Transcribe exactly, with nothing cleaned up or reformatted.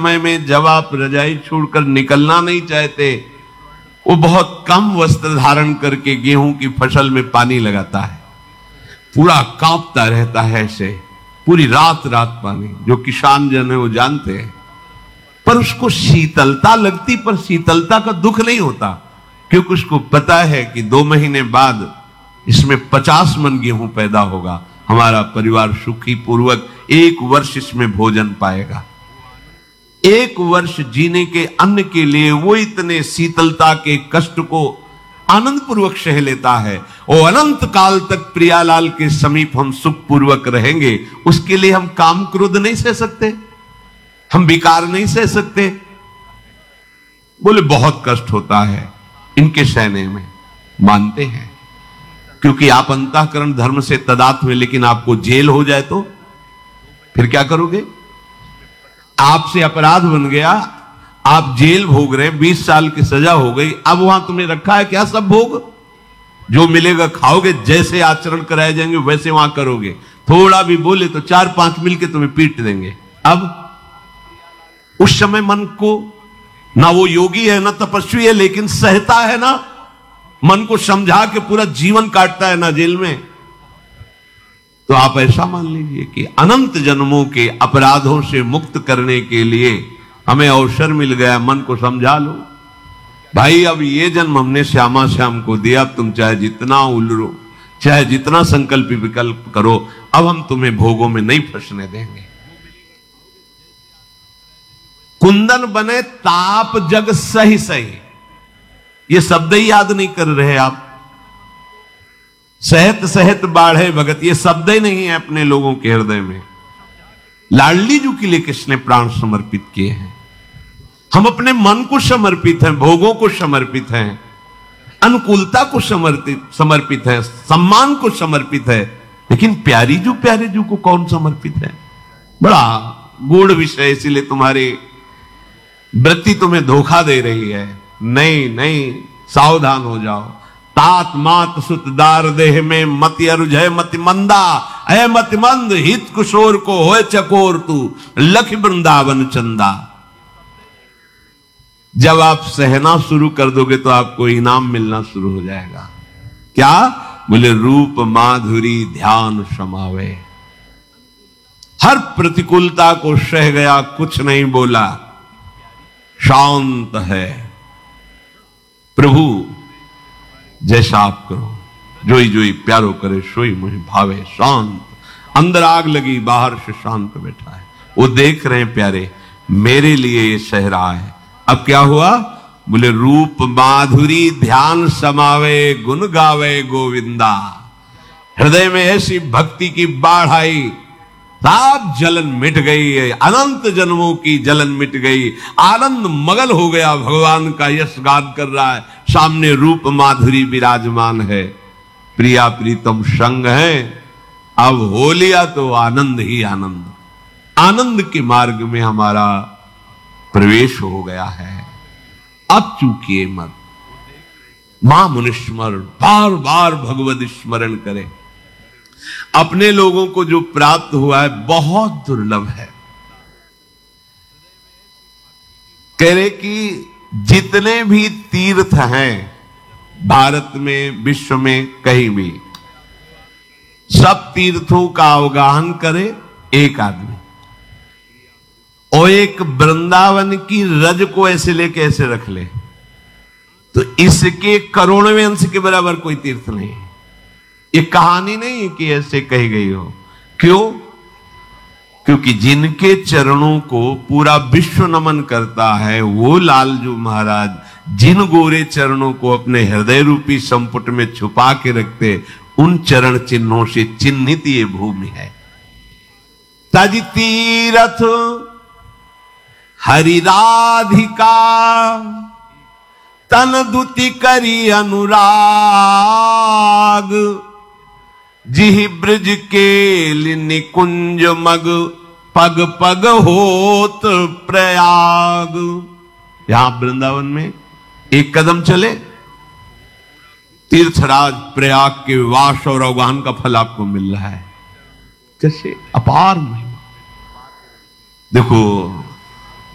समय में जब आप रजाई छोड़कर निकलना नहीं चाहते, वो बहुत कम वस्त्र धारण करके गेहूं की फसल में पानी लगाता है, पूरा कांपता रहता है ऐसे पूरी रात रात पानी। जो किसान जन है वो जानते हैं, पर उसको शीतलता लगती, पर शीतलता का दुख नहीं होता, क्योंकि उसको पता है कि दो महीने बाद इसमें पचास मन गेहूं पैदा होगा, हमारा परिवार सुखी पूर्वक एक वर्ष इसमें भोजन पाएगा। एक वर्ष जीने के अन्न के लिए वो इतने शीतलता के कष्ट को आनंद पूर्वक सह लेता है। और अनंत काल तक प्रियालाल के समीप हम सुख पूर्वक रहेंगे, उसके लिए हम काम क्रोध नहीं सह सकते, हम विकार नहीं सह सकते। बोले बहुत कष्ट होता है इनके सहने में, मानते हैं, क्योंकि आप अंतःकरण धर्म से तदात्म में, लेकिन आपको जेल हो जाए तो फिर क्या करोगे? आपसे अपराध बन गया, आप जेल भोग रहे, बीस साल की सजा हो गई, अब वहां तुम्हें रखा है क्या सब भोग? जो मिलेगा खाओगे, जैसे आचरण कराए जाएंगे वैसे वहां करोगे। थोड़ा भी बोले तो चार पांच मिलके तुम्हें पीट देंगे। अब उस समय मन को, ना वो योगी है ना तपस्वी है, लेकिन सहता है ना, मन को समझा के पूरा जीवन काटता है ना जेल में। तो आप ऐसा मान लीजिए कि अनंत जन्मों के अपराधों से मुक्त करने के लिए हमें अवसर मिल गया। मन को समझा लो भाई, अब ये जन्म हमने श्यामा श्याम को दिया, अब तुम चाहे जितना उलरो, चाहे जितना संकल्प विकल्प करो, अब हम तुम्हें भोगों में नहीं फंसने देंगे। कुंदन बने ताप जग सही सही, ये शब्द ही याद नहीं कर रहे आप। सहत सहत बाढ़े भगत, ये शब्द ही नहीं है अपने लोगों के हृदय में। लाडली जी के लिए किसने प्राण समर्पित किए हैं? हम अपने मन को समर्पित हैं, भोगों को समर्पित हैं, अनुकूलता को समर्पित समर्पित है, सम्मान को समर्पित है, लेकिन प्यारी जू प्यारे जू को कौन समर्पित है? बड़ा गूढ़ विषय, इसीलिए तुम्हारी वृत्ति तुम्हें धोखा दे रही है। नहीं नहीं, सावधान हो जाओ। तात मात सुतदार देह में मति अरुझय मति मंदा, है मति मंद हित कुशोर को होए चकोर तू लख वृंदावन चंदा। जब आप सहना शुरू कर दोगे तो आपको इनाम मिलना शुरू हो जाएगा। क्या बोले? रूप माधुरी ध्यान समावे। हर प्रतिकूलता को सह गया, कुछ नहीं बोला, शांत है। प्रभु जैसा आप करो, जोई जोई प्यारो करे सोई मुझे भावे। शांत, अंदर आग लगी, बाहर से शांत बैठा है। वो देख रहे हैं प्यारे, मेरे लिए ये सह रहा है। अब क्या हुआ? बोले रूप माधुरी ध्यान समावे, गुण गावे गोविंदा। हृदय में ऐसी भक्ति की बाढ़ आई, सब जलन मिट गई, अनंत जन्मों की जलन मिट गई, आनंद मगन हो गया, भगवान का यश गान कर रहा है, सामने रूप माधुरी विराजमान है, प्रिया प्रीतम संग है। अब हो लिया तो आनंद ही आनंद, आनंद के मार्ग में हमारा प्रवेश हो गया है। अब चूकिए मत, मां मुनिस्मरण, बार बार भगवत स्मरण करें। अपने लोगों को जो प्राप्त हुआ है बहुत दुर्लभ है। कह रहे कि जितने भी तीर्थ हैं भारत में, विश्व में, कहीं भी, सब तीर्थों का अवगाहन करे एक आदमी, और एक वृंदावन की रज को ऐसे लेके ऐसे रख ले, तो इसके करोड़वें अंश के बराबर कोई तीर्थ नहीं है। ये कहानी नहीं है कि ऐसे कही गई हो। क्यों? क्योंकि जिनके चरणों को पूरा विश्व नमन करता है, वो लालजू महाराज जिन गोरे चरणों को अपने हृदय रूपी संपुट में छुपा के रखते, उन चरण चिन्हों से चिन्हित ये भूमि है। तज तीरथ हरि राधिका, तन दुति करी अनुराग, जिहि ब्रज के निकुंज मग, पग पग होत प्रयाग। यहां वृंदावन में एक कदम चले, तीर्थराज प्रयाग के वास और अवगाहन का फल आपको मिल रहा है। कैसे अपार महिमा। देखो